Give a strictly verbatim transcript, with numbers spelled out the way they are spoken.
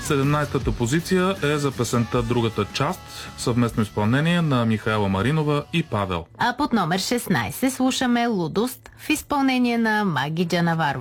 седемнадесетата позиция е за песента "Другата част", съвместно изпълнение на Михаела Маринова и Павел. А под номер шестнадесет слушаме "Лудост" в изпълнение на Маги Джанаварова.